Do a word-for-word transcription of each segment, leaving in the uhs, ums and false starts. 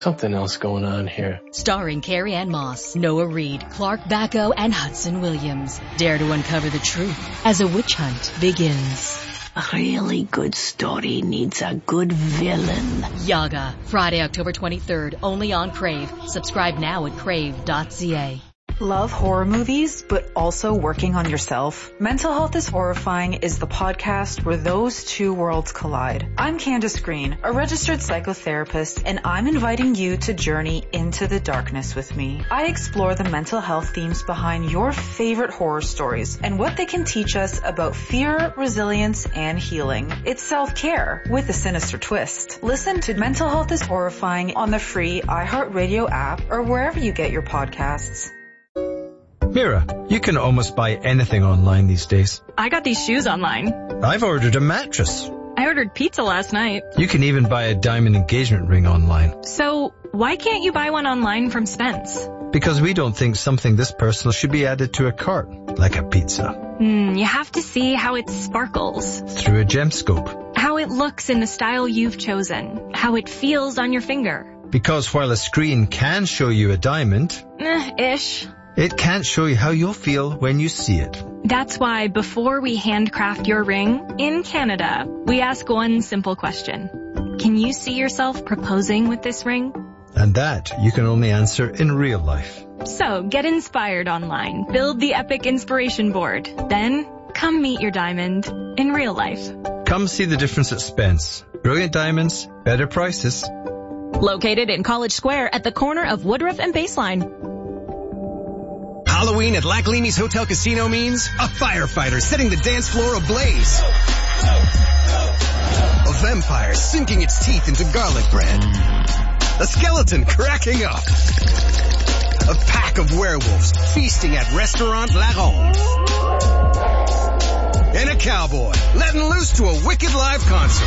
Something else going on here. Starring Carrie Ann Moss, Noah Reid, Clark Bacco, and Hudson Williams. Dare to uncover the truth as a witch hunt begins. A really good story needs a good villain. Yaga, Friday, October twenty-third, only on Crave. Subscribe now at crave dot c a. Love horror movies, but also working on yourself? Mental Health is Horrifying is the podcast where those two worlds collide. I'm Candace Green, a registered psychotherapist, and I'm inviting you to journey into the darkness with me. I explore the mental health themes behind your favorite horror stories and what they can teach us about fear, resilience, and healing. It's self-care with a sinister twist. Listen to Mental Health is Horrifying on the free iHeartRadio app or wherever you get your podcasts. Mira, you can almost buy anything online these days. I got these shoes online. I've ordered a mattress. I ordered pizza last night. You can even buy a diamond engagement ring online. So, why can't you buy one online from Spence? Because we don't think something this personal should be added to a cart, like a pizza. Hmm, you have to see how it sparkles. Through a gemscope. How it looks in the style you've chosen. How it feels on your finger. Because while a screen can show you a diamond... Eh, ish. It can't show you how you'll feel when you see it. That's why before we handcraft your ring, in Canada, we ask one simple question. Can you see yourself proposing with this ring? And that you can only answer in real life. So get inspired online. Build the epic inspiration board. Then come meet your diamond in real life. Come see the difference at Spence. Brilliant diamonds, better prices. Located in College Square at the corner of Woodruff and Baseline. Halloween at Lac Leamy's Hotel Casino means a firefighter setting the dance floor ablaze. A vampire sinking its teeth into garlic bread. A skeleton cracking up. A pack of werewolves feasting at Restaurant La Ronde. And a cowboy letting loose to a wicked live concert.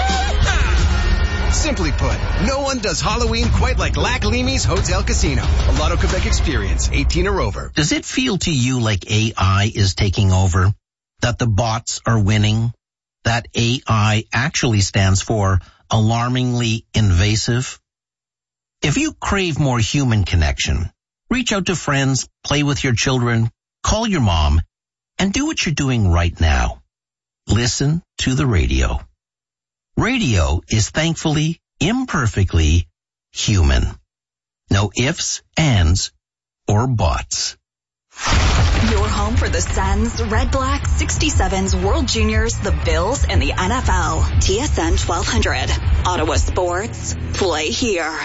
Simply put, no one does Halloween quite like Lac Leamy's Hotel Casino. A Lotto Quebec experience, eighteen or over. Does it feel to you like A I is taking over? That the bots are winning? That A I actually stands for alarmingly invasive? If you crave more human connection, reach out to friends, play with your children, call your mom, and do what you're doing right now. Listen to the radio. Radio is thankfully, imperfectly human. No ifs, ands, or buts. Your home for the Sens, Red Black, sixty-sevens, World Juniors, the Bills, and the N F L. T S N twelve hundred. Ottawa Sports. Play here.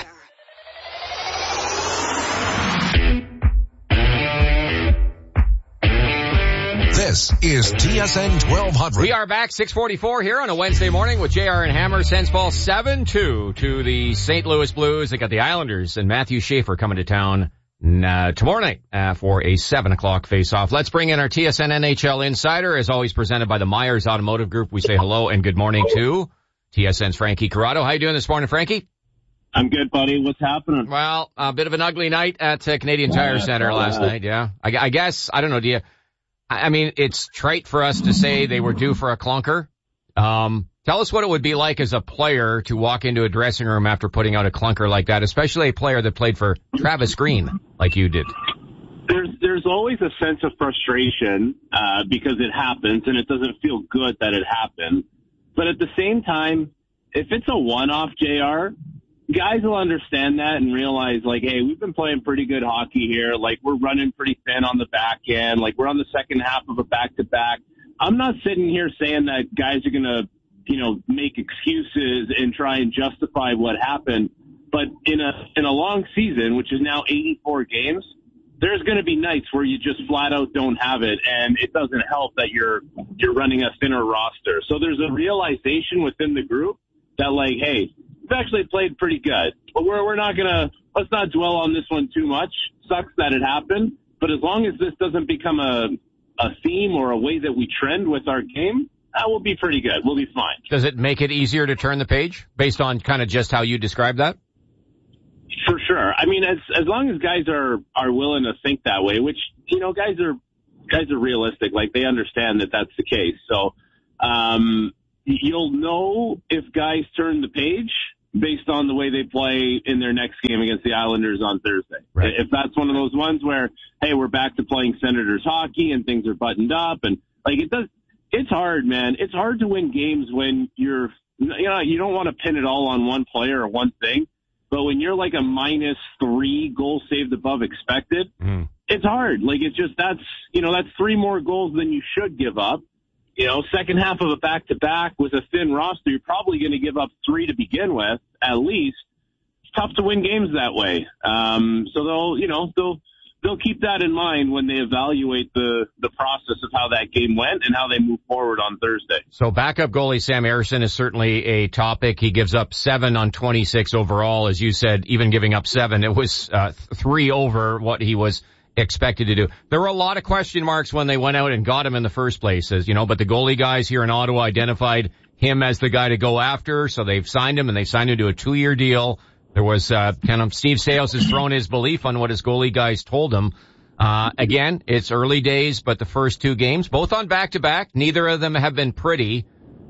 This is T S N twelve hundred. We are back, six forty-four here on a Wednesday morning with J R and Hammer. Sens fall seven two to the Saint Louis Blues. They got the Islanders and Matthew Schaefer coming to town uh, tomorrow night uh, for a seven o'clock face-off. Let's bring in our T S N N H L insider, as always presented by the Myers Automotive Group. We say hello and good morning to T S N's Frankie Corrado. How you doing this morning, Frankie? I'm good, buddy. What's happening? Well, a bit of an ugly night at uh, Canadian Tire yeah, Center last night, yeah. I, I guess, I don't know, do you... I mean, it's trite for us to say they were due for a clunker. Um, tell us what it would be like as a player to walk into a dressing room after putting out a clunker like that, especially a player that played for Travis Green like you did. There's there's always a sense of frustration uh, because it happens, and it doesn't feel good that it happened. But at the same time, if it's a one-off, J R, guys will understand that and realize, like, hey, we've been playing pretty good hockey here. Like, we're running pretty thin on the back end. Like, we're on the second half of a back-to-back. I'm not sitting here saying that guys are going to, you know, make excuses and try and justify what happened. But in a in a long season, which is now eighty-four games, there's going to be nights where you just flat out don't have it, and it doesn't help that you're you're running a thinner roster. So there's a realization within the group that, like, hey, we've actually played pretty good, but we're we're not gonna let's not dwell on this one too much. Sucks that it happened, but as long as this doesn't become a a theme or a way that we trend with our game, that will be pretty good. We'll be fine. Does it make it easier to turn the page based on kind of just how you described that? For sure. I mean, as as long as guys are are willing to think that way, which, you know, guys are guys are realistic. Like, they understand that that's the case. So um, you'll know if guys turn the page based on the way they play in their next game against the Islanders on Thursday. Right. If that's one of those ones where, hey, we're back to playing Senators hockey and things are buttoned up, and like it does, it's hard, man. It's hard to win games when you're, you know, you don't want to pin it all on one player or one thing, but when you're like a minus three goals saved above expected, mm. it's hard. Like it's just, that's, you know, that's three more goals than you should give up. You know, second half of a back-to-back with a thin roster, you're probably going to give up three to begin with, at least. It's tough to win games that way. Um, so they'll, you know, they'll, they'll keep that in mind when they evaluate the, the process of how that game went and how they move forward on Thursday. So backup goalie Sam Ersson is certainly a topic. He gives up seven on twenty-six overall. As you said, even giving up seven, it was uh, three over what he was expected to do. There were a lot of question marks when they went out and got him in the first place, as you know, but the goalie guys here in Ottawa identified him as the guy to go after, so they've signed him, and they signed him to a two-year deal. There was uh, kind of Steve Sales has thrown his belief on what his goalie guys told him. Uh, again, it's early days, but the first two games, both on back-to-back, neither of them have been pretty.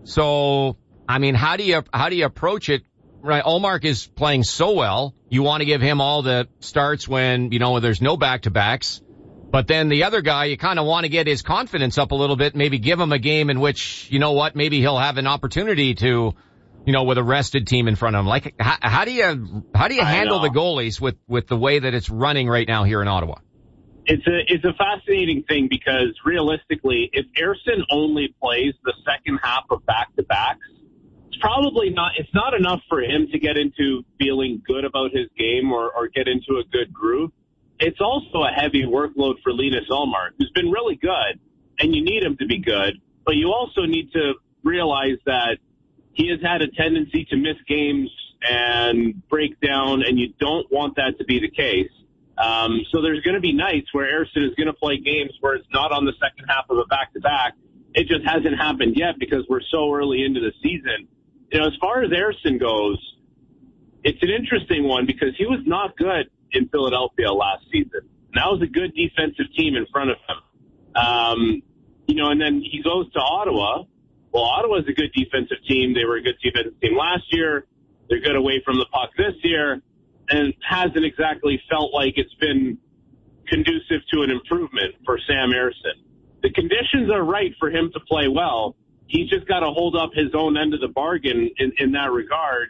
So, I mean, how do you how do you approach it? Right, Ullmark is playing so well. You want to give him all the starts when, you know, there's no back-to-backs. But then the other guy, you kind of want to get his confidence up a little bit, maybe give him a game in which, you know what, maybe he'll have an opportunity to, you know, with a rested team in front of him. Like, how, how do you, how do you handle the goalies with, with the way that it's running right now here in Ottawa? It's a, it's a fascinating thing because realistically, if Ersson only plays the second half of back-to-backs, probably not, it's not enough for him to get into feeling good about his game or, or get into a good groove. It's also a heavy workload for Linus Ullmark, who's been really good, and you need him to be good, but you also need to realize that he has had a tendency to miss games and break down, and you don't want that to be the case. Um, so there's going to be nights where Ersson is going to play games where it's not on the second half of a back-to-back. It just hasn't happened yet because we're so early into the season. You know, as far as Ersson goes, it's an interesting one because he was not good in Philadelphia last season. And that was a good defensive team in front of him. Um, you know, and then he goes to Ottawa. Well, Ottawa's a good defensive team. They were a good defensive team last year. They're good away from the puck this year. And hasn't exactly felt like it's been conducive to an improvement for Sam Ersson. The conditions are right for him to play well. He's just got to hold up his own end of the bargain in, in that regard.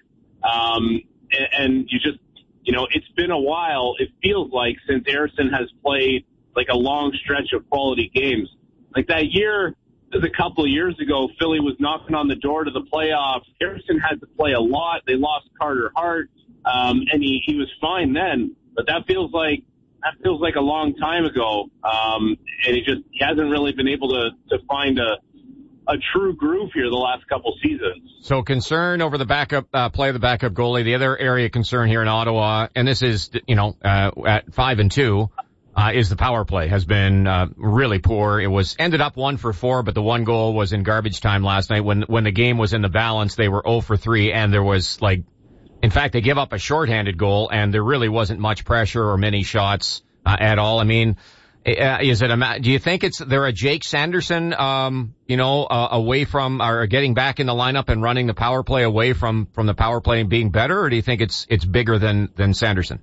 Um, and, and you just, you know, it's been a while, it feels like, since Ersson has played like a long stretch of quality games. Like that year, a couple of years ago, Philly was knocking on the door to the playoffs. Ersson had to play a lot. They lost Carter Hart, um, and he, he was fine then. But that feels like that feels like a long time ago. Um, and he just he hasn't really been able to to find a a true groove here the last couple seasons. So concern over the backup uh, play of the backup goalie. The other area of concern here in Ottawa, and this is, you know, uh, at five and two, uh, is the power play has been uh, really poor. It was ended up one for four, but the one goal was in garbage time last night. When when the game was in the balance, they were zero for three, and there was like, in fact, they give up a shorthanded goal, and there really wasn't much pressure or many shots uh, at all. I mean. Uh, is it a, do you think it's, they're a Jake Sanderson, um, you know, uh, away from, or getting back in the lineup and running the power play away from, from the power play and being better? Or do you think it's, it's bigger than, than Sanderson?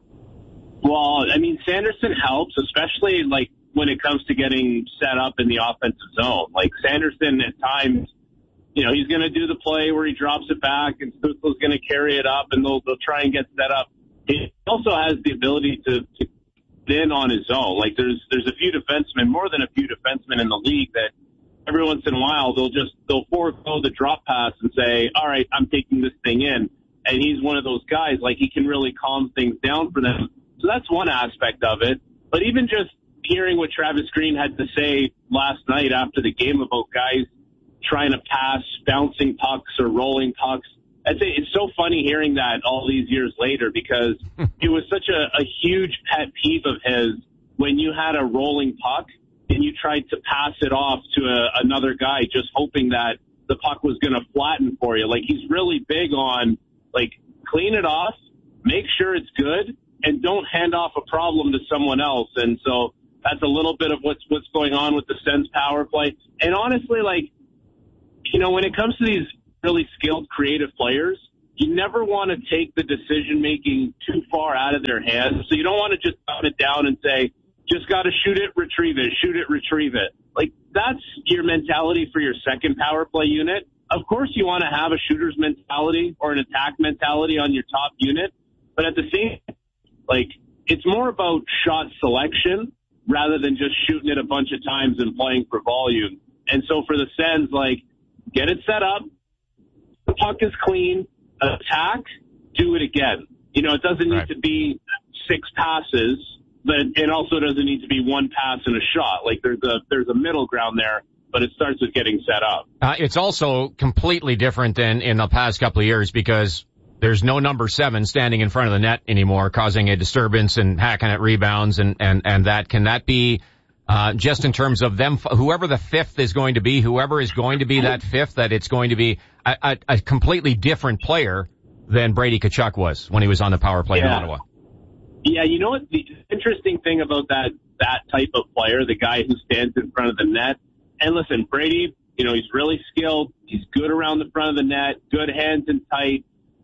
Well, I mean, Sanderson helps, especially like when it comes to getting set up in the offensive zone. Like Sanderson at times, you know, he's going to do the play where he drops it back and Stützle's going to carry it up and they'll, they'll try and get set up. He also has the ability to, to in on his own. Like there's there's a few defensemen, more than a few defensemen in the league that every once in a while they'll just they'll forego the drop pass and say, all right, I'm taking this thing in. And he's one of those guys, like he can really calm things down for them. So that's one aspect of it. But even just hearing what Travis Green had to say last night after the game about guys trying to pass bouncing pucks or rolling pucks, I'd say it's so funny hearing that all these years later because it was such a, a huge pet peeve of his when you had a rolling puck and you tried to pass it off to a, another guy just hoping that the puck was going to flatten for you. Like he's really big on like clean it off, make sure it's good, and don't hand off a problem to someone else. And so that's a little bit of what's what's going on with the Sens power play. And honestly, like, you know, when it comes to these really skilled, creative players, you never want to take the decision-making too far out of their hands. So you don't want to just dumb it down and say, just got to shoot it, retrieve it, shoot it, retrieve it. Like, that's your mentality for your second power play unit. Of course, you want to have a shooter's mentality or an attack mentality on your top unit. But at the same time, like, it's more about shot selection rather than just shooting it a bunch of times and playing for volume. And so for the Sens, like, get it set up. The puck is clean. Attack, do it again. You know, it doesn't need right. to be six passes, but it also doesn't need to be one pass and a shot. Like, there's a there's a middle ground there, but it starts with getting set up. Uh, it's also completely different than in the past couple of years because there's no number seven standing in front of the net anymore, causing a disturbance and hacking at rebounds and, and, and that. Can that be uh, just in terms of them, whoever the fifth is going to be, whoever is going to be that fifth, that it's going to be a, a, a completely different player than Brady Tkachuk was when he was on the power play yeah. in Ottawa? Yeah, you know what? The interesting thing about that, that type of player, the guy who stands in front of the net, and listen, Brady, you know, he's really skilled. He's good around the front of the net, good hands and tight.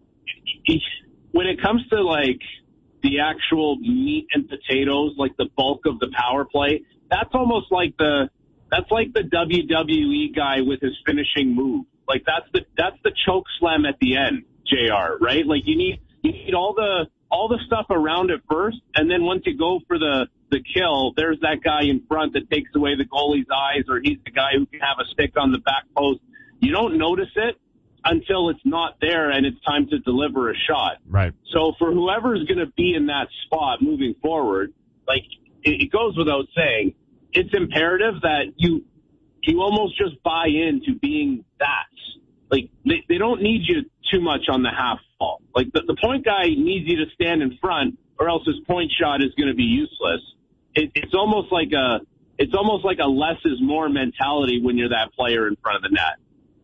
He, when it comes to, like, the actual meat and potatoes, like the bulk of the power play, that's almost like the that's like the W W E guy with his finishing move. Like, that's the that's the choke slam at the end, J R, right? Like, you need you need all the all the stuff around it first, and then once you go for the the kill, there's that guy in front that takes away the goalie's eyes, or he's the guy who can have a stick on the back post. You don't notice it until it's not there and it's time to deliver a shot. Right. So for whoever's going to be in that spot moving forward, like, it, it goes without saying, it's imperative that you you almost just buy into being that. Like, they, they don't need you too much on the half ball. Like, the, the point guy needs you to stand in front, or else his point shot is going to be useless. It, it's almost like a it's almost like a less is more mentality when you're that player in front of the net.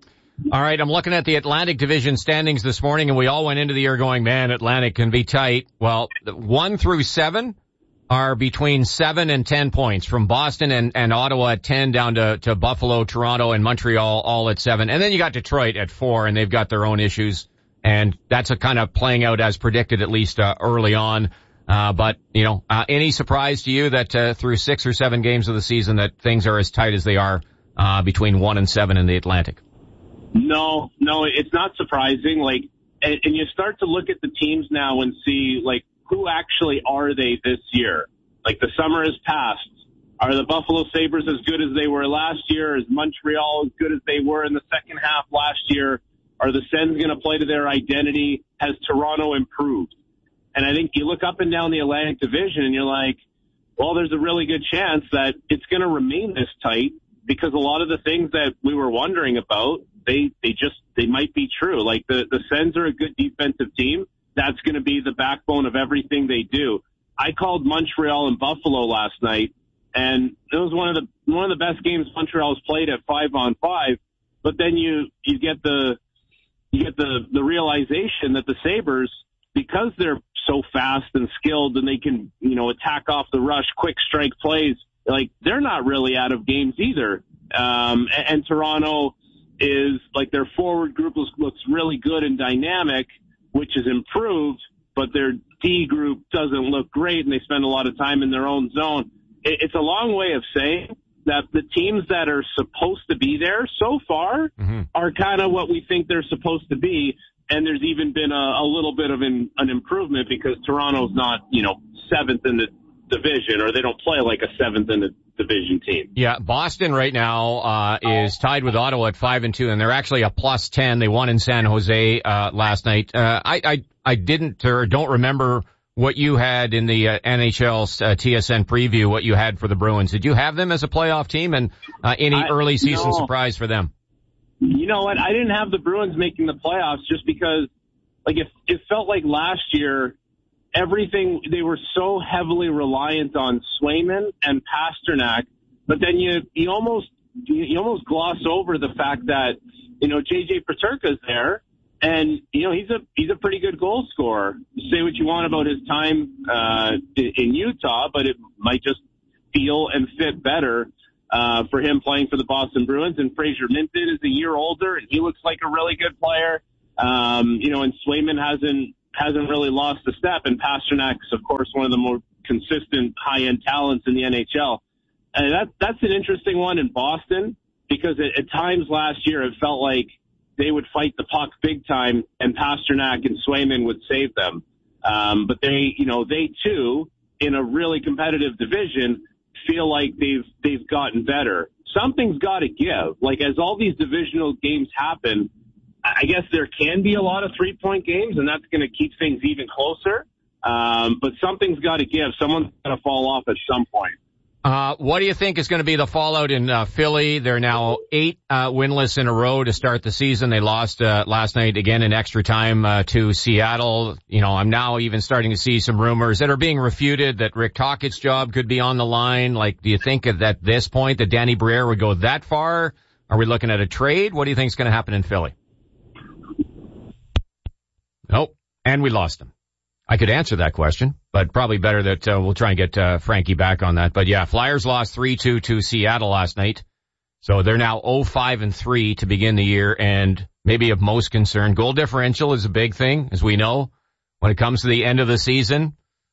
All right, I'm looking at the Atlantic Division standings this morning, and we all went into the year going, man, Atlantic can be tight. Well, one through seven are between seven and ten points, from Boston and, and Ottawa at ten down to, to Buffalo, Toronto, and Montreal all at seven. And then you got Detroit at four, and they've got their own issues. And that's a kind of playing out as predicted, at least uh, early on. Uh, but, you know, uh, any surprise to you that uh, through six or seven games of the season that things are as tight as they are uh, between one and seven in the Atlantic? No, no, it's not surprising. Like, and, and you start to look at the teams now and see, like, who actually are they this year? Like, the summer has passed. Are the Buffalo Sabres as good as they were last year? Is Montreal as good as they were in the second half last year? Are the Sens going to play to their identity? Has Toronto improved? And I think you look up and down the Atlantic Division and you're like, well, there's a really good chance that it's going to remain this tight, because a lot of the things that we were wondering about, they, they just, they might be true. Like, the, the Sens are a good defensive team. That's going to be the backbone of everything they do. I called Montreal and Buffalo last night, and it was one of the, one of the best games Montreal's played at five on five. But then you, you get the, you get the, the realization that the Sabres, because they're so fast and skilled and they can, you know, attack off the rush, quick strike plays, like, they're not really out of games either. Um, and, and Toronto is, like, their forward group looks, looks really good and dynamic, which is improved, but their D group doesn't look great, and they spend a lot of time in their own zone. It, it's a long way of saying that the teams that are supposed to be there so far mm-hmm. are kind of what we think they're supposed to be. And there's even been a, a little bit of an, an improvement, because Toronto's not, you know, seventh in the division, or they don't play like a seventh in the division team. Yeah, Boston right now uh is tied with Ottawa at five and two, and they're actually a plus ten. They won in San Jose uh last night. Uh I I I didn't or don't remember what you had in the uh, N H L uh, T S N preview, what you had for the Bruins. Did you have them as a playoff team, and uh, any I, early season no. surprise for them? You know what? I didn't have the Bruins making the playoffs just because, like, it, it felt like last year, everything, they were so heavily reliant on Swayman and Pasternak, but then you, you almost, you almost gloss over the fact that, you know, J J Peterka's there, and, you know, he's a, he's a pretty good goal scorer. Say what you want about his time, uh, in Utah, but it might just feel and fit better Uh, for him playing for the Boston Bruins. And Fraser Minton is a year older, and he looks like a really good player. Um, you know, and Swayman hasn't, hasn't really lost a step. And Pasternak's, of course, one of the more consistent high-end talents in the N H L. And that, that's an interesting one in Boston because at, at times last year it felt like they would fight the puck big time and Pasternak and Swayman would save them. Um, but they, you know, they too, in a really competitive division, feel like they've, they've gotten better. Something's got to give. Like, as all these divisional games happen, I guess there can be a lot of three-point games, and that's going to keep things even closer. Um, but something's got to give. Someone's going to fall off at some point. Uh, what do you think is going to be the fallout in uh, Philly? They're now eight uh, winless in a row to start the season. They lost uh, last night again in extra time uh, to Seattle. You know, I'm now even starting to see some rumors that are being refuted that Rick Tocchet's job could be on the line. Like, do you think at, at this point that Danny Briere would go that far? Are we looking at a trade? What do you think is going to happen in Philly? Nope. And we lost him. I could answer that question, but probably better that uh, we'll try and get uh, Frankie back on that. But yeah, Flyers lost three two to Seattle last night. So they're now oh five and three to begin the year, and maybe of most concern, goal differential is a big thing, as we know, when it comes to the end of the season.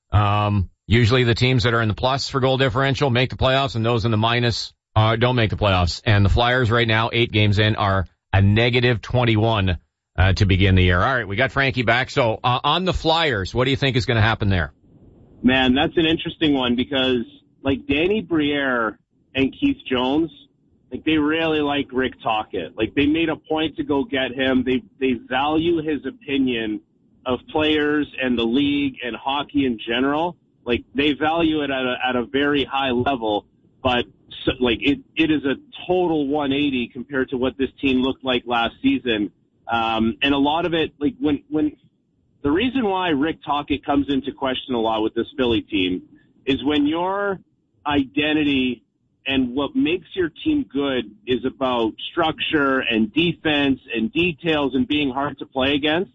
Um, usually the teams that are in the plus for goal differential make the playoffs, and those in the minus uh, don't make the playoffs. And the Flyers right now, eight games in, are a negative twenty-one Uh, to begin the year. All right, we got Frankie back. So uh, on the Flyers, what do you think is going to happen there? Man, that's an interesting one because, like, Danny Briere and Keith Jones, like, they really like Rick Tocchet. Like, they made a point to go get him. They they value his opinion of players and the league and hockey in general. Like, they value it at a, at a very high level, but so, like, it it is a total one eighty compared to what this team looked like last season. Um, and a lot of it, like when, when the reason why Rick Tocchet comes into question a lot with this Philly team is when your identity and what makes your team good is about structure and defense and details and being hard to play against,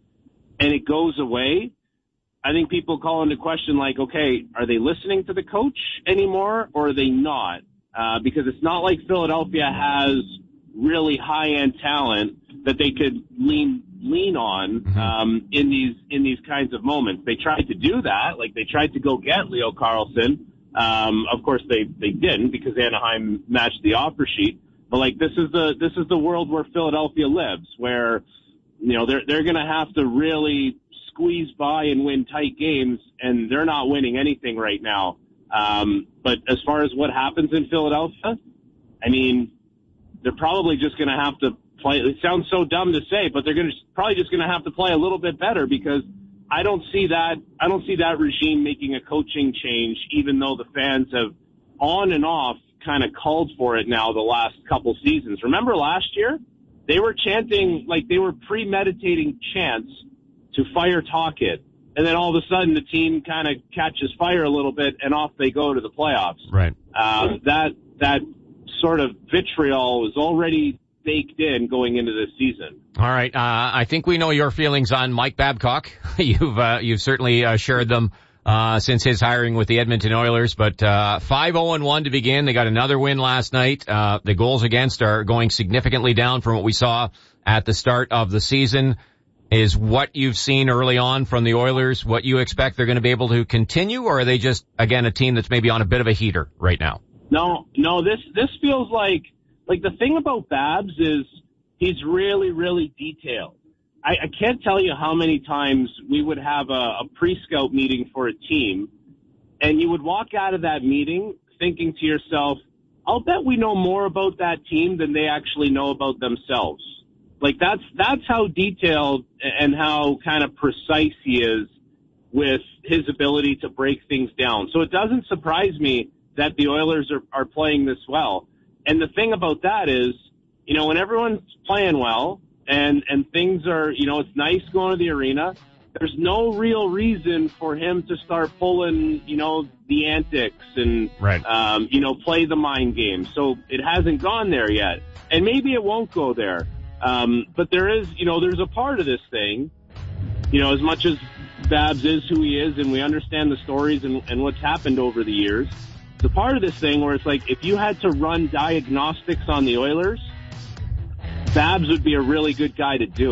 and it goes away. I think people call into question like, okay, are they listening to the coach anymore or are they not? Uh, because it's not like Philadelphia has really high-end talent that they could lean lean on um, in these in these kinds of moments. They tried to do that, like they tried to go get Leo Carlsson. Um, of course, they they didn't because Anaheim matched the offer sheet. But like this is the this is the world where Philadelphia lives, where you know they're they're going to have to really squeeze by and win tight games, and they're not winning anything right now. Um, but as far as what happens in Philadelphia, I mean, they're probably just going to have to play. It sounds so dumb to say, but they're going to probably just going to have to play a little bit better because I don't see that. I don't see that regime making a coaching change, even though the fans have on and off kind of called for it now the last couple seasons. Remember last year? They were chanting, like they were premeditating chants to fire Tocchet. And then all of a sudden the team kind of catches fire a little bit and off they go to the playoffs. Right. Uh, that, that sort of vitriol was already baked in going into this season. All right. Uh, I think we know your feelings on Mike Babcock. you've, uh, you've certainly uh, shared them, uh, since his hiring with the Edmonton Oilers, but, uh, five oh and one to begin. They got another win last night. Uh, the goals against are going significantly down from what we saw at the start of the season. Is what you've seen early on from the Oilers what you expect they're going to be able to continue, or are they just, again, a team that's maybe on a bit of a heater right now? No, no, this, this feels like, like the thing about Babs is he's really, really detailed. I, I can't tell you how many times we would have a, a pre-scout meeting for a team, and you would walk out of that meeting thinking to yourself, I'll bet we know more about that team than they actually know about themselves. Like that's, that's how detailed and how kind of precise he is with his ability to break things down. So it doesn't surprise me that the Oilers are, are playing this well. And the thing about that is, you know, when everyone's playing well and, and things are, you know, it's nice going to the arena, there's no real reason for him to start pulling, you know, the antics and, right. um, you know, play the mind game. So it hasn't gone there yet. And maybe it won't go there. Um, but there is, you know, there's a part of this thing, you know, as much as Babs is who he is and we understand the stories and, and what's happened over the years, it's a part of this thing where it's like, if you had to run diagnostics on the Oilers, Babs would be a really good guy to do it.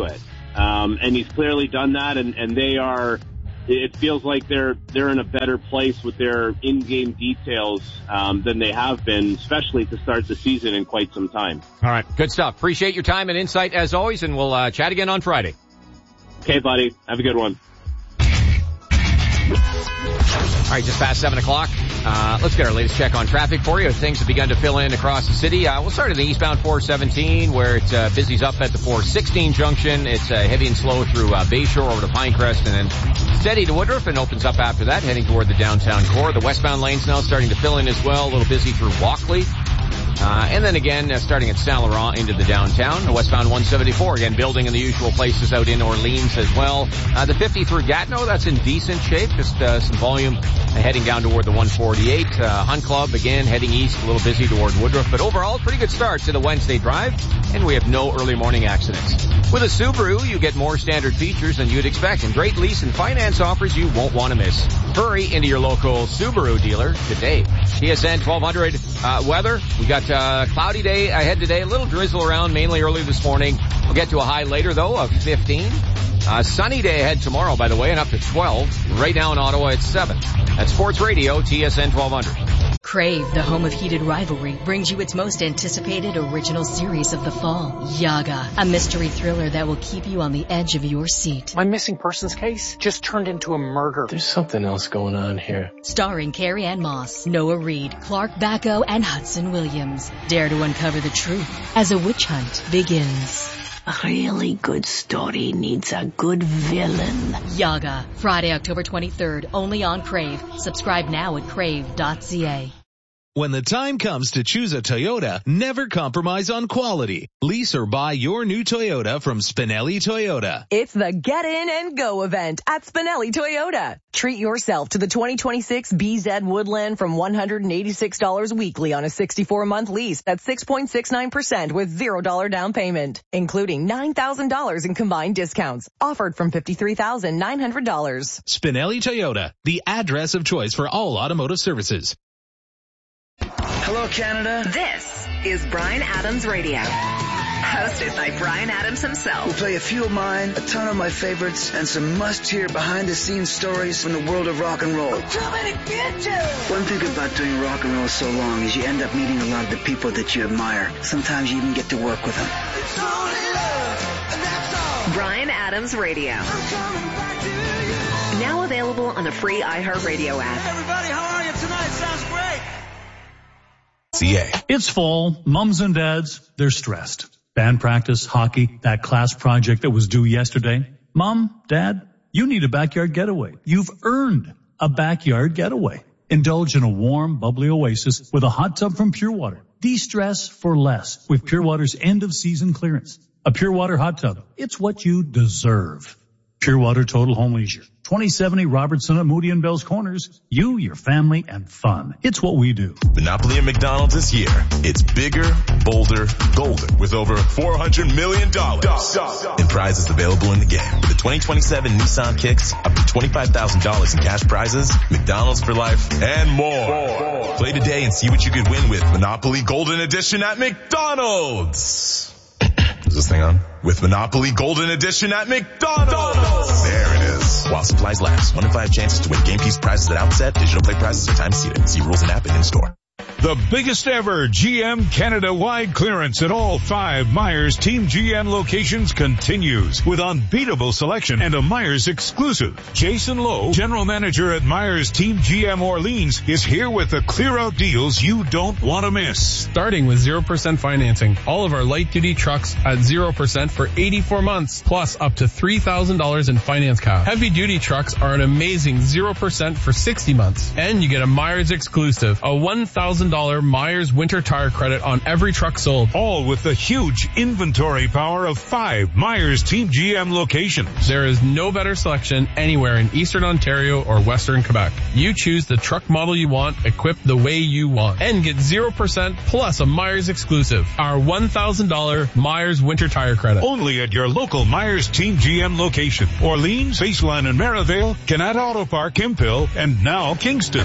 Um, and he's clearly done that, and, and they are, it feels like they're they're in a better place with their in-game details um, than they have been, especially to start the season in quite some time. All right, good stuff. Appreciate your time and insight as always, and we'll uh, chat again on Friday. Okay, buddy. Have a good one. All right, just past seven o'clock. Uh, let's get our latest check on traffic for you. Things have begun to fill in across the city. Uh, we'll start at the eastbound four seventeen, where it uh, busies up at the four sixteen junction. It's uh, heavy and slow through uh, Bayshore over to Pinecrest, and then steady to Woodruff, and opens up after that, heading toward the downtown core. The westbound lanes now starting to fill in as well. A little busy through Walkley. Uh, and then again, uh, starting at Saint Laurent into the downtown. The westbound one seventy-four, again, building in the usual places out in Orleans as well. Uh, the fifty through Gatineau, that's in decent shape. Just uh, some volume uh, heading down toward the one forty-eight. Uh, Hunt Club, again, heading east, a little busy toward Woodruff. But overall, pretty good start to the Wednesday drive, and we have no early morning accidents. With a Subaru, you get more standard features than you'd expect, and great lease and finance offers you won't want to miss. Hurry into your local Subaru dealer today. T S N twelve hundred uh, weather. We got uh cloudy day ahead today. A little drizzle around, mainly early this morning. We'll get to a high later, though, of fifteen. Uh, sunny day ahead tomorrow, by the way, and up to twelve. Right now in Ottawa, it's seven. That's Sports Radio, T S N twelve hundred. Crave, the home of heated rivalry, brings you its most anticipated original series of the fall, Yaga, a mystery thriller that will keep you on the edge of your seat. My missing persons case just turned into a murder. There's something else going on here. Starring Carrie Ann Moss, Noah Reid, Clark Backo, and Hudson Williams. Dare to uncover the truth as a witch hunt begins. A really good story needs a good villain. Yaga, Friday, October twenty-third, only on Crave. Subscribe now at crave dot c a. When the time comes to choose a Toyota, never compromise on quality. Lease or buy your new Toyota from Spinelli Toyota. It's the Get In and Go event at Spinelli Toyota. Treat yourself to the twenty twenty-six B Z Woodland from one hundred eighty-six dollars weekly on a sixty-four month lease at six point six nine percent with zero dollars down payment, including nine thousand dollars in combined discounts. Offered from fifty-three thousand nine hundred dollars. Spinelli Toyota, the address of choice for all automotive services. Hello, Canada. This is Bryan Adams Radio, hosted by Bryan Adams himself. We'll play a few of mine, a ton of my favorites, and some must-hear behind-the-scenes stories from the world of rock and roll. I'm coming to get you! One thing about doing rock and roll so long is you end up meeting a lot of the people that you admire. Sometimes you even get to work with them. It's only love, and that's all. Bryan Adams Radio. I'm coming back to you. Now available on the free iHeartRadio app. Hey, everybody, how are you tonight? Sounds great. C A. It's fall. Mums and dads, they're stressed. Band practice, hockey, that class project that was due yesterday. Mom, Dad, you need a backyard getaway. You've earned a backyard getaway. Indulge in a warm, bubbly oasis with a hot tub from Pure Water. De-stress for less with Pure Water's end-of-season clearance. A Pure Water hot tub. It's what you deserve. Pure Water Total Home Leisure. twenty seventy Robertson at Moody and Bell's Corners. You, your family, and fun. It's what we do. Monopoly at McDonald's this year. It's bigger, bolder, golden with over four hundred million dollars in prizes available in the game. With the twenty twenty-seven Nissan Kicks, up to twenty-five thousand dollars in cash prizes, McDonald's for life, and more. Play today and see what you could win with Monopoly Golden Edition at McDonald's. Is this thing on? With Monopoly Golden Edition at McDonald's. There it is. While supplies last. One in five chances to win game piece prizes at outset. Digital play prizes are time seated. See rules and app and in store. The biggest ever G M Canada-wide clearance at all five Myers Team G M locations continues with unbeatable selection and a Myers exclusive. Jason Lowe, General Manager at Myers Team G M Orleans, is here with the clear-out deals you don't want to miss. Starting with zero percent financing. All of our light-duty trucks at zero percent for eighty-four months, plus up to three thousand dollars in finance cash. Heavy-duty trucks are an amazing zero percent for sixty months. And you get a Myers exclusive, a one thousand dollars Myers winter tire credit on every truck sold. All with the huge inventory power of five Myers Team G M locations. There is no better selection anywhere in Eastern Ontario or Western Quebec. You choose the truck model you want, equipped the way you want, and get zero percent plus a Myers exclusive, our one thousand dollars Myers winter tire credit. Only at your local Myers Team G M location. Orleans, Baseline and Merivale, Canada Auto Park, Hemphill, and now Kingston.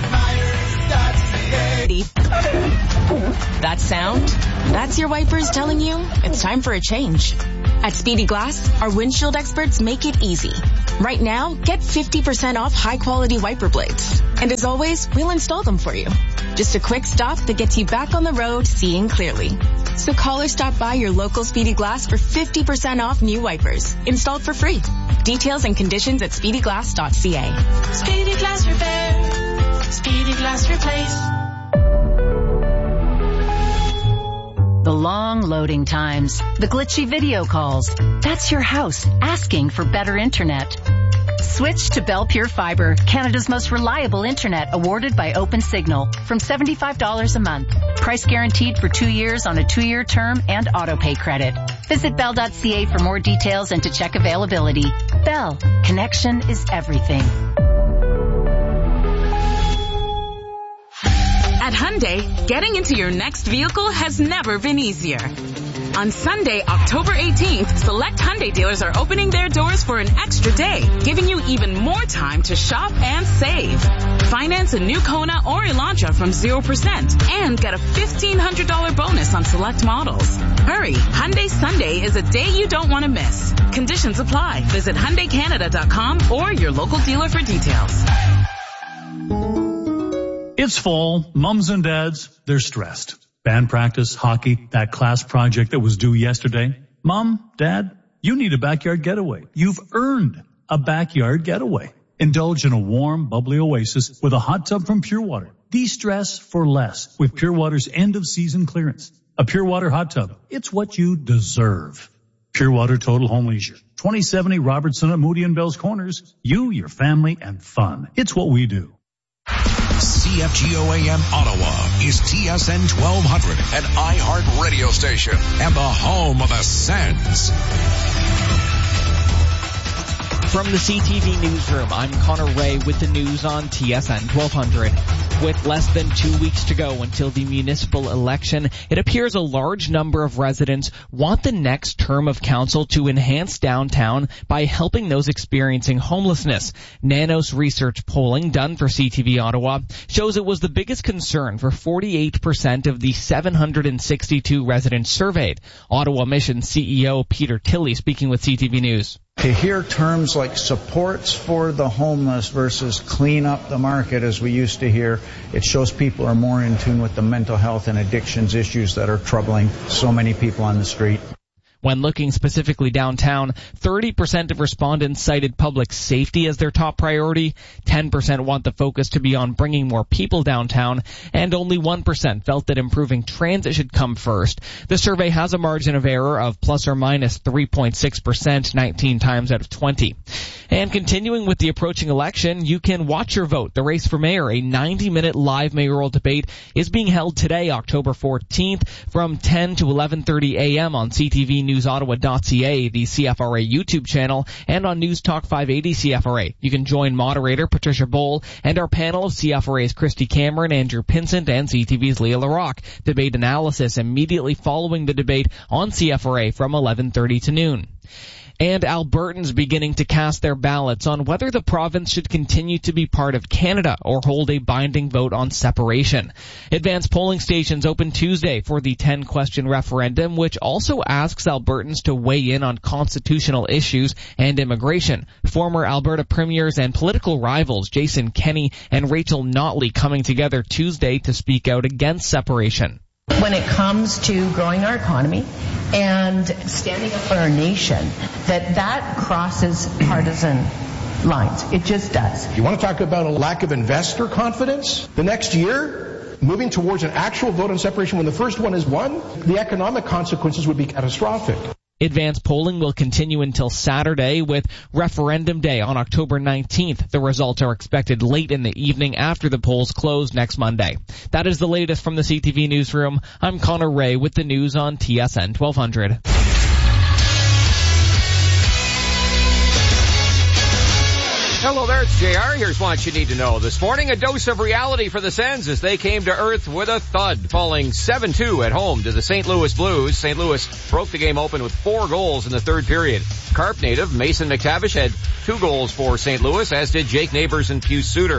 That sound? That's your wipers telling you it's time for a change. At Speedy Glass, our windshield experts make it easy. Right now, get fifty percent off high-quality wiper blades. And as always, we'll install them for you. Just a quick stop that gets you back on the road seeing clearly. So call or stop by your local Speedy Glass for fifty percent off new wipers, installed for free. Details and conditions at speedy glass dot c a. Speedy Glass Repair. Speedy Glass Replace. The long loading times, the glitchy video calls. That's your house asking for better internet. Switch to Bell Pure Fiber, Canada's most reliable internet, awarded by OpenSignal, from seventy-five dollars a month. Price guaranteed for two years on a two-year term and auto-pay credit. Visit bell dot c a for more details and to check availability. Bell, connection is everything. At Hyundai, getting into your next vehicle has never been easier. On Sunday, October eighteenth, select Hyundai dealers are opening their doors for an extra day, giving you even more time to shop and save. Finance a new Kona or Elantra from zero percent and get a fifteen hundred dollars bonus on select models. Hurry, Hyundai Sunday is a day you don't want to miss. Conditions apply. Visit Hyundai Canada dot com or your local dealer for details. It's fall. Mums and dads, they're stressed. Band practice, hockey, that class project that was due yesterday. Mom, Dad, you need a backyard getaway. You've earned a backyard getaway. Indulge in a warm, bubbly oasis with a hot tub from Pure Water. De-stress for less with Pure Water's end-of-season clearance. A Pure Water hot tub. It's what you deserve. Pure Water Total Home Leisure. twenty seventy Robertson at Moody and Bell's Corners. You, your family, and fun. It's what we do. C F G O A M Ottawa is T S N twelve hundred, an iHeart radio station and the home of the Sens. From the C T V newsroom, I'm Connor Ray with the news on T S N twelve hundred. With less than two weeks to go until the municipal election, it appears a large number of residents want the next term of council to enhance downtown by helping those experiencing homelessness. Nanos research polling done for C T V Ottawa shows it was the biggest concern for forty-eight percent of the seven hundred sixty-two residents surveyed. Ottawa Mission C E O Peter Tilley speaking with C T V News. To hear terms like supports for the homeless versus clean up the market as we used to hear, it shows people are more in tune with the mental health and addictions issues that are troubling so many people on the street. When looking specifically downtown, thirty percent of respondents cited public safety as their top priority, ten percent want the focus to be on bringing more people downtown, and only one percent felt that improving transit should come first. The survey has a margin of error of plus or minus three point six percent, nineteen times out of twenty. And continuing with the approaching election, you can watch your vote. The race for mayor, a ninety-minute live mayoral debate, is being held today, October fourteenth, from ten to eleven thirty a.m. on C T V News Ottawa dot c a, the C F R A YouTube channel, and on News Talk five eighty C F R A. You can join moderator Patricia Bowl and our panel of C F R A's Christy Cameron, Andrew Pinsent, and C T V's Leah LaRocque. Debate analysis immediately following the debate on C F R A from eleven thirty to noon. And Albertans beginning to cast their ballots on whether the province should continue to be part of Canada or hold a binding vote on separation. Advanced polling stations open Tuesday for the ten-question referendum, which also asks Albertans to weigh in on constitutional issues and immigration. Former Alberta premiers and political rivals Jason Kenney and Rachel Notley coming together Tuesday to speak out against separation. When it comes to growing our economy and standing up for our nation, that that crosses partisan lines. It just does. You want to talk about a lack of investor confidence? The next year, moving towards an actual vote on separation when the first one is won, the economic consequences would be catastrophic. Advanced polling will continue until Saturday with Referendum Day on October nineteenth. The results are expected late in the evening after the polls close next Monday. That is the latest from the C T V Newsroom. I'm Connor Ray with the news on T S N twelve hundred. Hello there, it's J R. Here's what you need to know. This morning, a dose of reality for the Sens as they came to earth with a thud, falling seven two at home to the Saint Louis Blues. Saint Louis broke the game open with four goals in the third period. Carp native Mason McTavish had two goals for Saint Louis, as did Jake Neighbors and Pius Suter.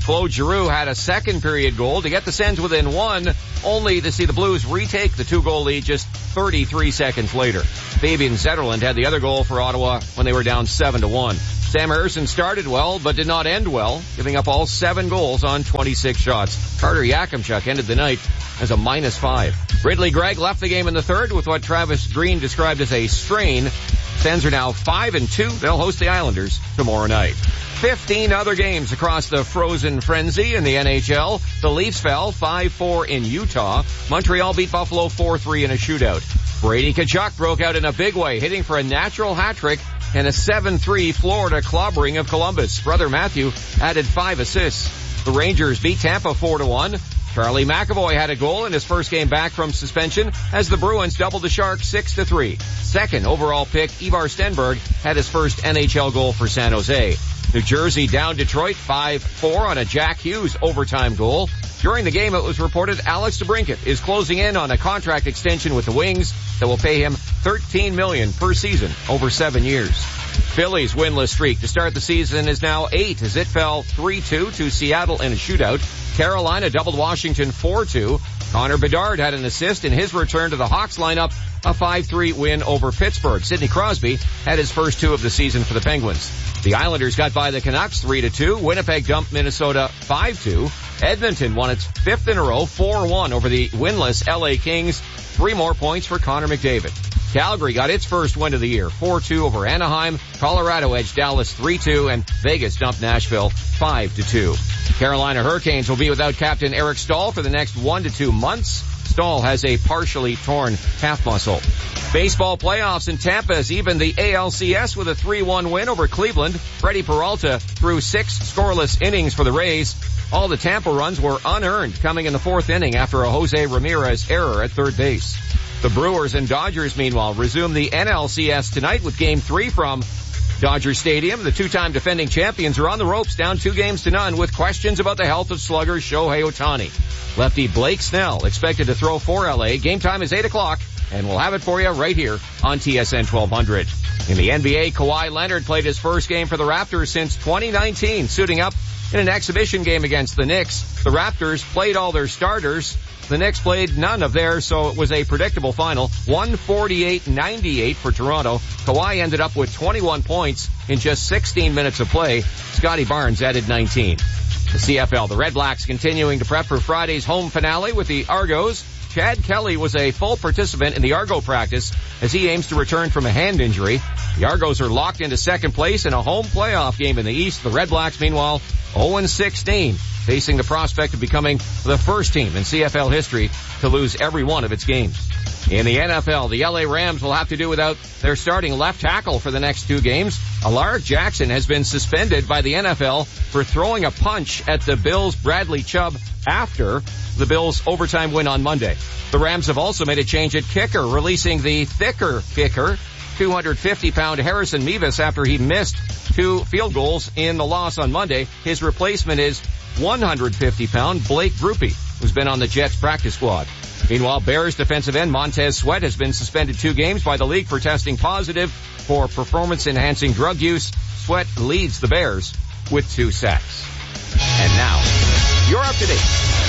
Claude Giroux had a second period goal to get the Sens within one, only to see the Blues retake the two-goal lead just thirty-three seconds later. Fabian Zetterlund had the other goal for Ottawa when they were down seven to one. Sam Harrison started well, but did not end well, giving up all seven goals on twenty-six shots. Carter Yakimchuk ended the night as a minus five. Ridley Gregg left the game in the third with what Travis Green described as a strain. Sens are now five and two. They'll host the Islanders tomorrow night. Fifteen other games across the frozen frenzy in the N H L. The Leafs fell five four in Utah. Montreal beat Buffalo four three in a shootout. Brady Tkachuk broke out in a big way, hitting for a natural hat trick and a seven three Florida clobbering of Columbus. Brother Matthew added five assists. The Rangers beat Tampa four to one. Charlie McAvoy had a goal in his first game back from suspension as the Bruins doubled the Sharks six to three. Second overall pick Ivar Stenberg had his first N H L goal for San Jose. New Jersey down Detroit five four on a Jack Hughes overtime goal. During the game, it was reported Alex DeBrincat is closing in on a contract extension with the Wings that will pay him thirteen million dollars per season over seven years. Phillies' winless streak to start the season is now eight as it fell three two to Seattle in a shootout. Carolina doubled Washington four two. Connor Bedard had an assist in his return to the Hawks lineup, a five three win over Pittsburgh. Sidney Crosby had his first two of the season for the Penguins. The Islanders got by the Canucks three to two. Winnipeg dumped Minnesota five two. Edmonton won its fifth in a row, four one over the winless L A Kings. Three more points for Connor McDavid. Calgary got its first win of the year, four two over Anaheim. Colorado edged Dallas three two, and Vegas dumped Nashville five to two. Carolina Hurricanes will be without captain Eric Stahl for the next one to two months. Stahl has a partially torn calf muscle. Baseball playoffs in Tampa has evened the A L C S with a three one win over Cleveland. Freddie Peralta threw six scoreless innings for the Rays. All the Tampa runs were unearned coming in the fourth inning after a Jose Ramirez error at third base. The Brewers and Dodgers, meanwhile, resume the N L C S tonight with Game three from Dodger Stadium. The two-time defending champions are on the ropes, down two games to none, with questions about the health of slugger Shohei Ohtani. Lefty Blake Snell expected to throw for L A. Game time is eight o'clock, and we'll have it for you right here on T S N twelve hundred. In the N B A, Kawhi Leonard played his first game for the Raptors since twenty nineteen, suiting up in an exhibition game against the Knicks. The Raptors played all their starters. The Knicks played none of theirs, so it was a predictable final. one forty-eight ninety-eight for Toronto. Kawhi ended up with twenty-one points in just sixteen minutes of play. Scotty Barnes added nineteen. The C F L, the Red Blacks continuing to prep for Friday's home finale with the Argos. Chad Kelly was a full participant in the Argo practice as he aims to return from a hand injury. The Argos are locked into second place in a home playoff game in the East. The Red Blacks, meanwhile, oh and sixteen, facing the prospect of becoming the first team in C F L history to lose every one of its games. In the N F L, the L A Rams will have to do without their starting left tackle for the next two games. Alaric Jackson has been suspended by the N F L for throwing a punch at the Bills' Bradley Chubb after the Bills' overtime win on Monday. The Rams have also made a change at kicker, releasing the thicker kicker, two hundred fifty pound Harrison Mevis, after he missed two field goals in the loss on Monday. His replacement is one hundred fifty pound Blake Grupe, who's been on the Jets practice squad. Meanwhile, Bears defensive end Montez Sweat has been suspended two games by the league for testing positive for performance-enhancing drug use. Sweat leads the Bears with two sacks. And now, you're up to date.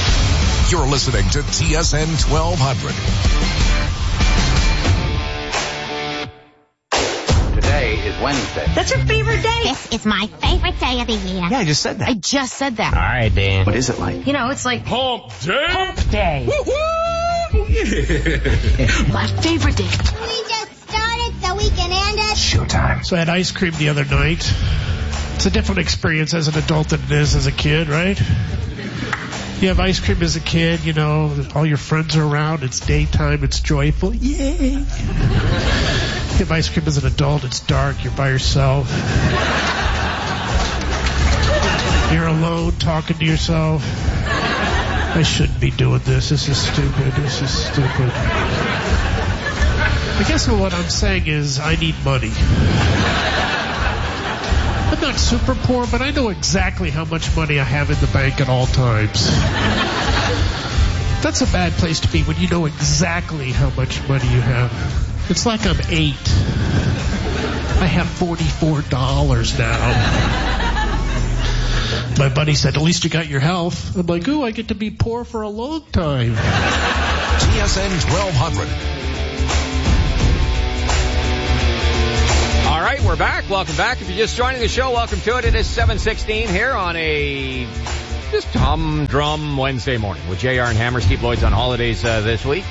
You're listening to T S N twelve hundred. Today is Wednesday. That's your favorite day. This is my favorite day of the year. Yeah, I just said that. I just said that. All right, Dan. What is it like? You know, it's like Hump Day. Hump Day. Woo-hoo! Yeah. My favorite day. We just started so we can end it. Showtime. So I had ice cream the other night. It's a different experience as an adult than it is as a kid, right? You have ice cream as a kid, you know, all your friends are around, it's daytime, it's joyful, yay! You have ice cream as an adult, it's dark, you're by yourself. You're alone, talking to yourself. I shouldn't be doing this, this is stupid, this is stupid. I guess what I'm saying is, I need money. I'm not super poor, but I know exactly how much money I have in the bank at all times. That's a bad place to be when you know exactly how much money you have. It's like I'm eight. I have forty-four dollars now. My buddy said, at least you got your health. I'm like, ooh, I get to be poor for a long time. T S N twelve hundred. All right, we're back. Welcome back. If you're just joining the show, welcome to it. It is seven sixteen here on a just humdrum Wednesday morning with J R and Hammer. Steve Lloyd's on holidays uh, this week.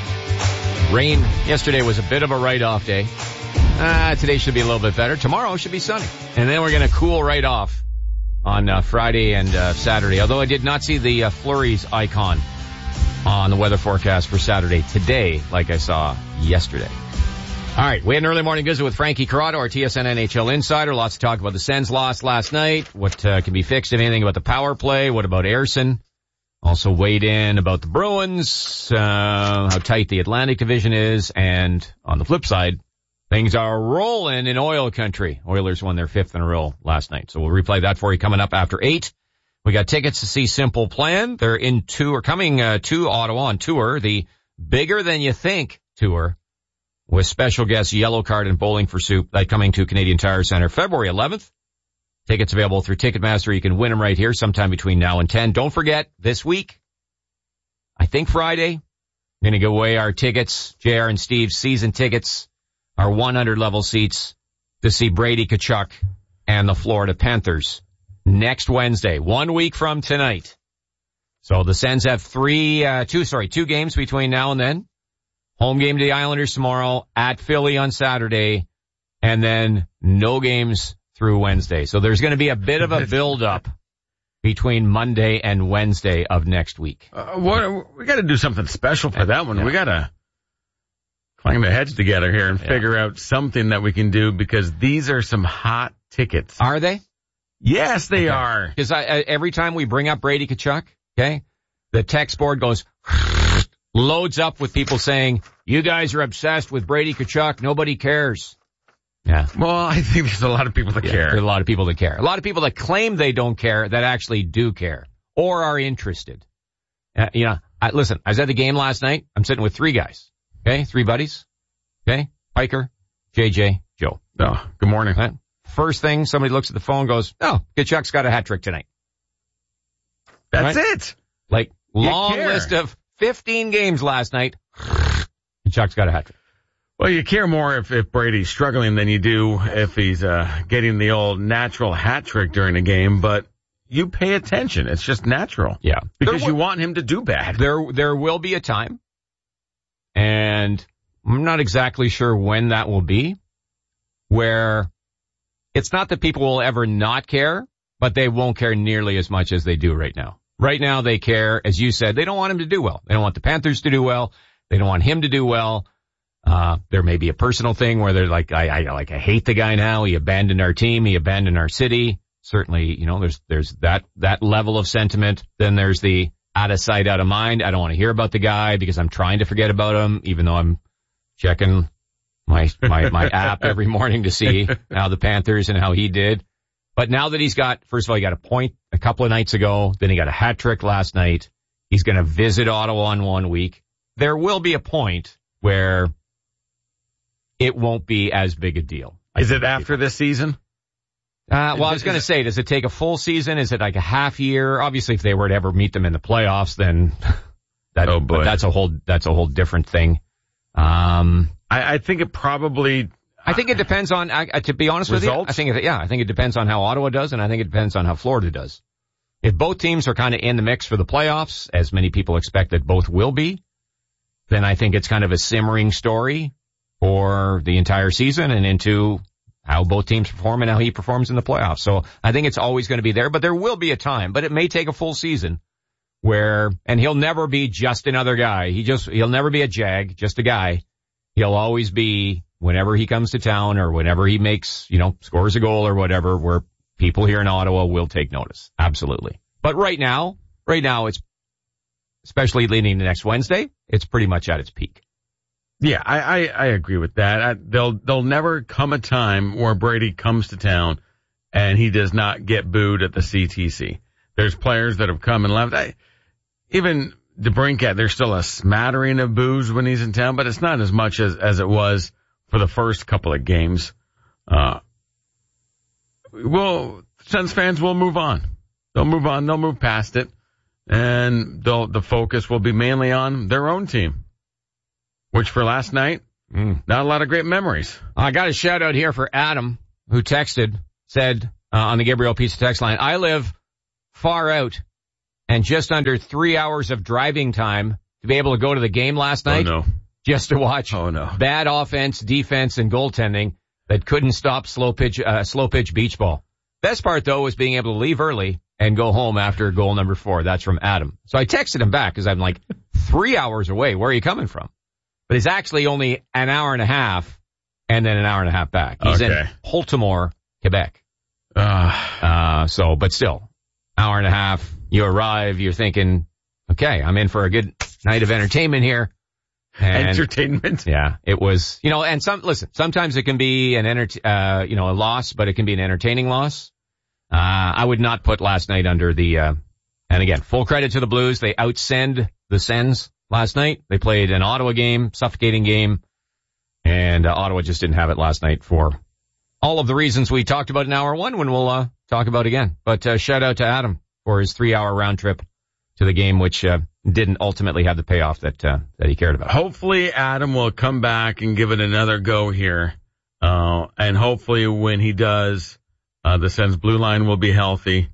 Rain yesterday was a bit of a write-off day. Uh, today should be a little bit better. Tomorrow should be sunny. And then we're going to cool right off on uh, Friday and uh, Saturday. Although I did not see the uh, flurries icon on the weather forecast for Saturday today like I saw yesterday. All right, we had an early morning visit with Frankie Corrado, our T S N N H L insider. Lots to talk about the Sens loss last night, what uh, can be fixed, if anything, about the power play, what about Ayerson. Also weighed in about the Bruins, uh, how tight the Atlantic Division is, and on the flip side, things are rolling in oil country. Oilers won their fifth in a row last night, so we'll replay that for you coming up after eight. We got tickets to see Simple Plan. They're in tour, coming uh, to Ottawa on tour, the Bigger Than You Think tour, with special guests Yellow Card and Bowling for Soup, that coming to Canadian Tire Center February eleventh. Tickets available through Ticketmaster. You can win them right here sometime between now and ten. Don't forget, this week, I think Friday, we're going to give away our tickets, J R and Steve's season tickets, our one hundred level seats to see Brady Tkachuk and the Florida Panthers next Wednesday, one week from tonight. So the Sens have three, uh, two, sorry, two games between now and then. Home game to the Islanders tomorrow, at Philly on Saturday, and then no games through Wednesday. So there's going to be a bit of a build-up between Monday and Wednesday of next week. Uh, what, we got to do something special for yeah, that one. Yeah. We got to clang the heads together here and yeah. figure out something that we can do, because these are some hot tickets. Are they? Yes, they okay. are. Because I, I, every time we bring up Brady Tkachuk, okay, the text board goes loads up with people saying, you guys are obsessed with Brady Tkachuk. Nobody cares. Yeah. Well, I think there's a lot of people that yeah, care. There's a lot of people that care. A lot of people that claim they don't care that actually do care or are interested. Uh, you know, I, listen, I was at the game last night. I'm sitting with three guys. Okay. Three buddies. Okay. Piker, J J, Joe. Oh, good morning. Right? First thing, somebody looks at the phone and goes, oh, Tkachuk's got a hat trick tonight. That's right? it. Like, long list of fifteen games last night. Tkachuk's got a hat trick. Well, you care more if, if Brady's struggling than you do if he's uh getting the old natural hat trick during a game, but you pay attention. It's just natural. Yeah. Because will, you want him to do bad. There there will be a time, and I'm not exactly sure when that will be, where it's not that people will ever not care, but they won't care nearly as much as they do right now. Right now they care, as you said, they don't want him to do well. They don't want the Panthers to do well. They don't want him to do well. Uh, there may be a personal thing where they're like, I, I, like, I hate the guy now. He abandoned our team. He abandoned our city. Certainly, you know, there's, there's that, that level of sentiment. Then there's the out of sight, out of mind. I don't want to hear about the guy because I'm trying to forget about him, even though I'm checking my, my, my app every morning to see how the Panthers and how he did. But now that he's got, first of all, he got a point a couple of nights ago. Then he got a hat trick last night. He's going to visit Ottawa in one week. There will be a point where it won't be as big a deal. Is it after this season? Uh, well, I was going to say, does it take a full season? Is it like a half year? Obviously, if they were to ever meet them in the playoffs, then that, oh boy. But that's a whole, that's a whole different thing. Um, I, I think it probably, I think it depends on, I, to be honest results? with you, I think, it, yeah, I think it depends on how Ottawa does, and I think it depends on how Florida does. If both teams are kind of in the mix for the playoffs, as many people expect that both will be, then I think it's kind of a simmering story for the entire season and into how both teams perform and how he performs in the playoffs. So I think it's always going to be there, but there will be a time, but it may take a full season where, and he'll never be just another guy. He just, he'll never be a Jag, just a guy. He'll always be, whenever he comes to town or whenever he makes, you know, scores a goal or whatever, where people here in Ottawa will take notice. Absolutely. But right now, right now it's, especially leading to next Wednesday, it's pretty much at its peak. Yeah, I, I, I agree with that. I, there'll, there'll never come a time where Brady comes to town and he does not get booed at the C T C. There's players that have come and left. I, even DeBrincat, there's still a smattering of boos when he's in town, but it's not as much as, as it was for the first couple of games. Uh, well, Sens fans will move on. they'll move on. They'll move past it. And they'll, the focus will be mainly on their own team, which for last night, mm. not a lot of great memories. I got a shout out here for Adam, who texted, said uh, on the Gabriel Pizza text line, I live far out and just under three hours of driving time to be able to go to the game last night. Oh, no. Just to watch oh, no. bad offense, defense, and goaltending that couldn't stop slow pitch, uh, slow pitch beach ball. Best part, though, was being able to leave early and go home after goal number four. That's from Adam. So I texted him back because I'm like, three hours away. Where are you coming from? But it's actually only an hour and a half and then an hour and a half back. He's okay. in Holtimore, Quebec. Uh, uh, so, but still, hour and a half, you arrive, you're thinking, okay, I'm in for a good night of entertainment here. And, entertainment? Yeah, it was, you know, and some, listen, sometimes it can be an, enter, uh, you know, a loss, but it can be an entertaining loss. Uh, I would not put last night under the, uh, and again, full credit to the Blues. They outsend the Sens last night. They played an Ottawa game, suffocating game, and uh, Ottawa just didn't have it last night for all of the reasons we talked about in hour one when we'll, uh, talk about again. But, uh, shout out to Adam for his three hour round trip to the game, which, uh, didn't ultimately have the payoff that, uh, that he cared about. Hopefully Adam will come back and give it another go here. Uh, and hopefully when he does, Uh, the Sens blue line will be healthy,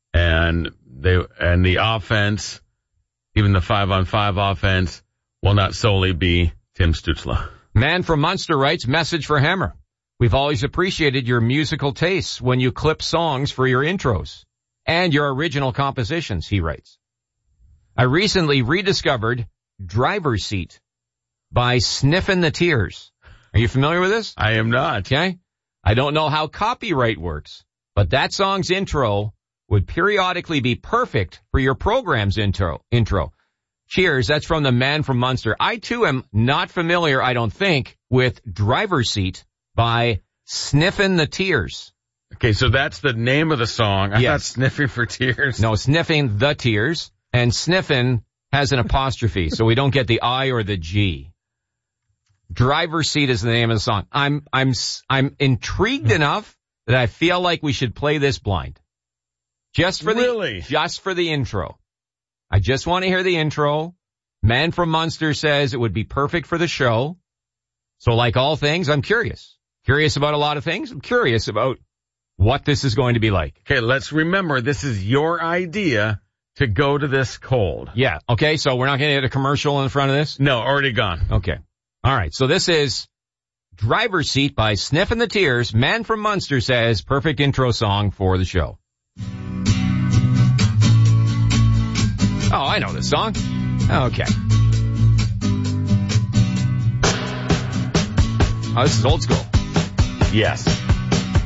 and they and the offense, even the five-on-five offense, will not solely be Tim Stützle. Man from Munster writes, message for Hammer. We've always appreciated your musical tastes when you clip songs for your intros and your original compositions, he writes. I recently rediscovered Driver's Seat by Sniffin' the Tears. Are you familiar with this? I am not. Okay. I don't know how copyright works, but that song's intro would periodically be perfect for your program's intro. Intro. Cheers. That's from the Man from Munster. I, too, am not familiar, I don't think, with Driver's Seat by Sniffin' the Tears. Okay, so that's the name of the song. I yes. thought Sniffing for Tears. No, Sniffing the Tears. And Sniffin' has an apostrophe, so we don't get the I or the G. Driver's Seat is the name of the song. I'm, I'm, I'm intrigued enough that I feel like we should play this blind. Just for the, really? just for the intro. I just want to hear the intro. Man from Munster says it would be perfect for the show. So like all things, I'm curious. Curious about a lot of things. I'm curious about what this is going to be like. Okay, let's remember this is your idea to go to this cold. Yeah. Okay. So we're not going to get a commercial in front of this? No, already gone. Okay. All right, so this is Driver's Seat by Sniffin' the Tears. Man from Munster says perfect intro song for the show. Oh, I know this song. Okay. Oh, this is old school. Yes.